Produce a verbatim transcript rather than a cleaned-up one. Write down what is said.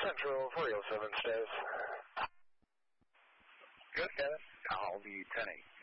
Central four oh seven status. Good, Kevin. I'll be ten eight.